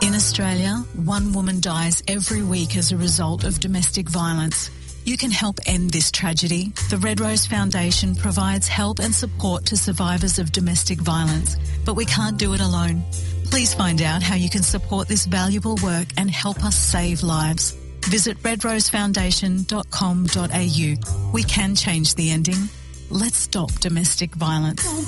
In Australia, one woman dies every week as a result of domestic violence. You can help end this tragedy. The Red Rose Foundation provides help and support to survivors of domestic violence, but we can't do it alone. Please find out how you can support this valuable work and help us save lives. Visit redrosefoundation.com.au. We can change the ending. Let's stop domestic violence.